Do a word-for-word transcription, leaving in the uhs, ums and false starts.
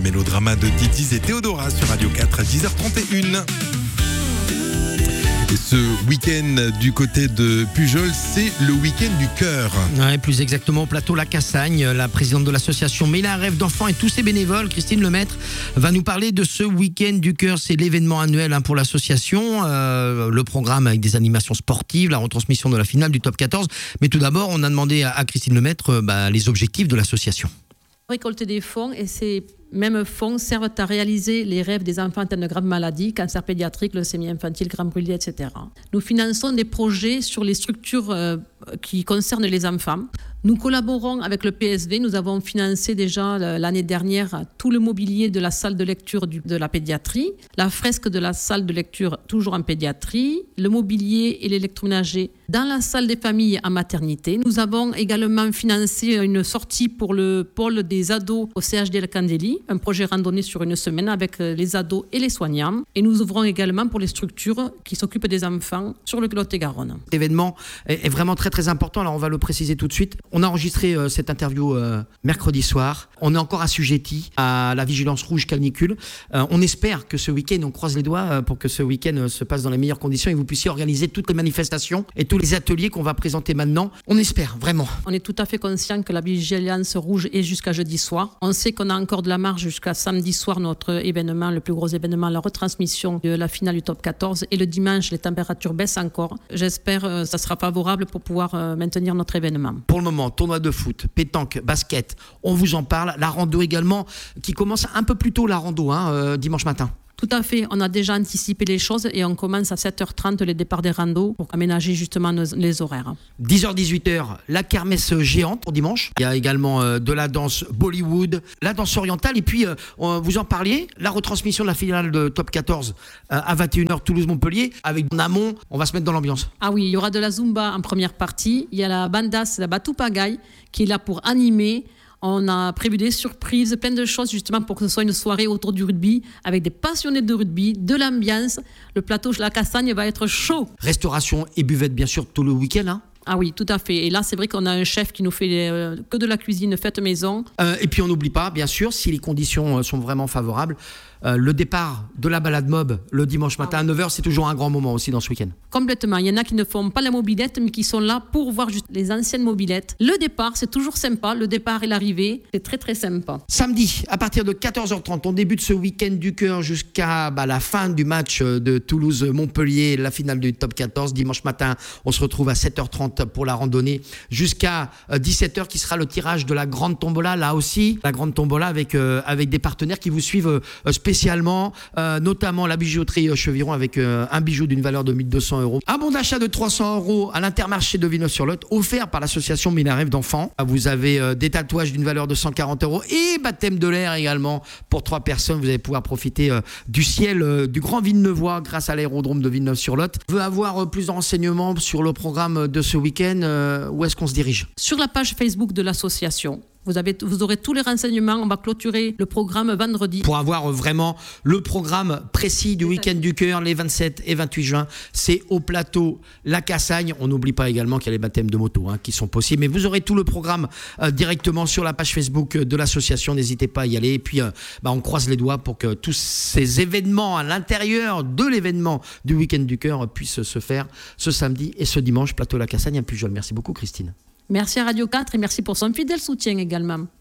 mélodrama de Titiz et Théodora sur Radio quatre à dix heures trente et une. Et ce week-end du côté de Pujol, c'est le week-end du cœur. Ouais, plus exactement au plateau La Cassagne. La présidente de l'association Mila Rêve d'enfants et tous ses bénévoles, Christine Lemaître, va nous parler de ce week-end du cœur. C'est l'événement annuel hein, pour l'association. Euh, le programme avec des animations sportives, la retransmission de la finale du top quatorze. Mais tout d'abord, on a demandé à, à Christine Lemaître euh, bah, les objectifs de l'association. Récolter des fonds et ces mêmes fonds servent à réaliser les rêves des enfants atteints de graves maladies, cancer pédiatrique, leucémie infantile, grand brûlé, et cetera. Nous finançons des projets sur les structures euh, qui concernent les enfants. Nous collaborons avec le P S V. Nous avons financé déjà l'année dernière tout le mobilier de la salle de lecture du, de la pédiatrie, la fresque de la salle de lecture toujours en pédiatrie, le mobilier et l'électroménager dans la salle des familles en maternité. Nous avons également financé une sortie pour le pôle des ados au C H D La Candélie, un projet randonnée sur une semaine avec les ados et les soignants. Et nous ouvrons également pour les structures qui s'occupent des enfants sur le Lot-et-Garonne. L'événement est vraiment très très important. Alors on va le préciser tout de suite. On a enregistré euh, cette interview euh, mercredi soir. On est encore assujetti à la vigilance rouge canicule. Euh, on espère que ce week-end, on croise les doigts euh, pour que ce week-end euh, se passe dans les meilleures conditions et vous puissiez organiser toutes les manifestations et tous les ateliers qu'on va présenter maintenant. On espère vraiment. On est tout à fait conscient que la vigilance rouge est jusqu'à jeudi soir. On sait qu'on a encore de la marge jusqu'à samedi soir, notre événement, le plus gros événement, la retransmission de la finale du top quatorze. Et le dimanche, les températures baissent encore. J'espère que euh, ça sera favorable pour pouvoir euh, maintenir notre événement. Pour le moment, tournoi de foot, pétanque, basket, on vous en parle. La rando également, qui commence un peu plus tôt la rando, hein, euh, dimanche matin. Tout à fait, on a déjà anticipé les choses et on commence à sept heures trente les départs des randos pour aménager justement nos, les horaires. dix heures dix-huit heures, la kermesse géante pour dimanche. Il y a également euh, de la danse Bollywood, la danse orientale et puis, euh, vous en parliez, la retransmission de la finale de top quatorze euh, à vingt et une heures Toulouse-Montpellier. Avec en amont, on va se mettre dans l'ambiance. Ah oui, il y aura de la Zumba en première partie. Il y a la bandas, la Batu Pagaille qui est là pour animer. On a prévu des surprises, plein de choses justement pour que ce soit une soirée autour du rugby avec des passionnés de rugby, de l'ambiance. Le plateau La Cassagne va être chaud. Restauration et buvette bien sûr tout le week-end. Hein. Ah oui, tout à fait. Et là, c'est vrai qu'on a un chef qui nous fait euh, que de la cuisine faite maison. Euh, et puis on n'oublie pas, bien sûr, si les conditions sont vraiment favorables, euh, le départ de la balade mob le dimanche matin ah oui. à neuf heures, c'est toujours un grand moment aussi dans ce week-end. Complètement. Il y en a qui ne font pas la mobilette, mais qui sont là pour voir juste les anciennes mobilettes. Le départ, c'est toujours sympa. Le départ et l'arrivée, c'est très très sympa. Samedi, à partir de quatorze heures trente, on débute ce week-end du cœur jusqu'à bah, la fin du match de Toulouse-Montpellier, la finale du top quatorze. Dimanche matin, on se retrouve à sept heures trente pour la randonnée jusqu'à dix-sept heures qui sera le tirage de la grande tombola. Là aussi, la grande tombola avec, euh, avec des partenaires qui vous suivent euh, spécialement, euh, notamment la bijouterie Cheviron avec euh, un bijou d'une valeur de mille deux cents euros. Un bon d'achat de trois cents euros à l'Intermarché de Villeneuve-sur-Lot offert par l'association Mila Rêve d'enfants. Vous avez euh, des tatouages d'une valeur de cent quarante euros et baptême de l'air également pour trois personnes. Vous allez pouvoir profiter euh, du ciel euh, du Grand Villeneuvois grâce à l'aérodrome de Villeneuve-sur-Lot. Vous voulez avoir euh, plus de renseignements sur le programme de ce week-end, euh, où est-ce qu'on se dirige ? Sur la page Facebook de l'association. Vous, avez, vous aurez tous les renseignements. On va clôturer le programme vendredi. Pour avoir vraiment le programme précis du week-end du cœur, les vingt-sept et vingt-huit juin, c'est au plateau La Cassagne. On n'oublie pas également qu'il y a les baptêmes de moto hein, qui sont possibles. Mais vous aurez tout le programme euh, directement sur la page Facebook de l'association. N'hésitez pas à y aller. Et puis, euh, bah, on croise les doigts pour que tous ces événements à l'intérieur de l'événement du week-end du cœur puissent se faire ce samedi et ce dimanche. Plateau La Cassagne à Pujol. Merci beaucoup, Christine. Merci à Radio quatre et merci pour son fidèle soutien également.